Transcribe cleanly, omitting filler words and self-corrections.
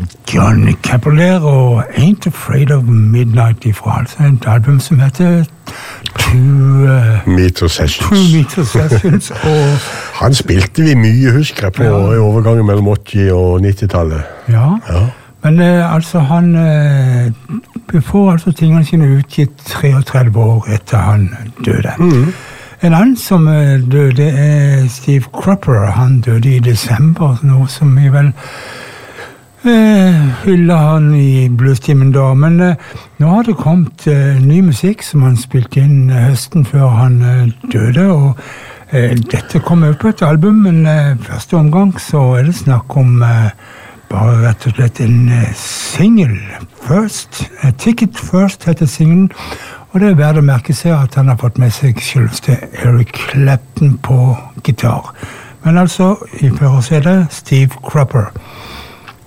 John Cabrera og Ain't Afraid of Midnight ifra altså et album som heter Two Meter Sessions. Two Meter Sessions og han spilte vi mye, husker jeg, på i overgangen mellom 80- og 90-tallet. Ja. Men altså han får altså tingene sine utgitt 33 år etter han døde. En annen som døde Steve Cropper. Han døde i desember, noe som vi vel hyller han i bluestimen da. Men nå har det kommet ny musikk som han spilte inn høsten før han døde, og dette kommer ut på et album, men første omgang så det snakk om bare rett og slett en single First. Ticket First heter singlen, og det verdt å merke seg at han har fått med seg selveste Eric Clapton på gitar. Men altså, i fører så det Steve Cropper.